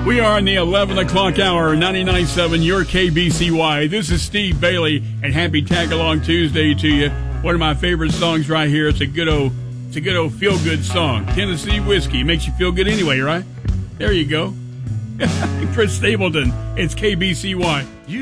We are in the 11 o'clock hour, 99.7, your KBCY. This is Steve Bailey, and happy Tag-Along Tuesday to you. One of my favorite songs right here. It's a good old feel-good song. Tennessee Whiskey. Makes you feel good anyway, right? There you go. Chris Stapleton. It's KBCY.